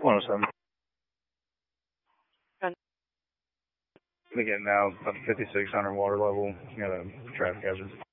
107. And We get now about 56 under water level. You got a traffic hazard.